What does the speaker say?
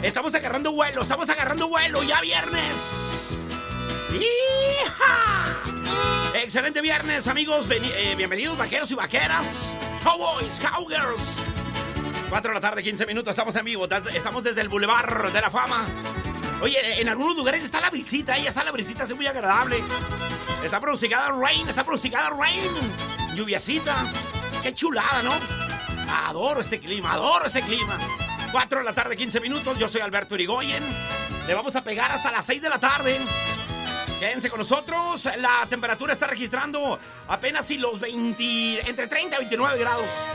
Estamos agarrando vuelo, ya viernes. ¡Hija! Excelente viernes, amigos. Bienvenidos, vaqueros y vaqueras. Cowboys, cowgirls. 4 de la tarde, 15 minutos, estamos en vivo. Estamos desde el Boulevard de la Fama. Oye, en algunos lugares está la brisita, es muy agradable. Está pronosticada rain. Lluviacita. Qué chulada, ¿no? Adoro este clima. 4 de la tarde, 15 minutos. Yo soy Alberto Irigoyen. Le vamos a pegar hasta las 6 de la tarde. Quédense con nosotros. La temperatura está registrando apenas si los entre 30 y 29 grados.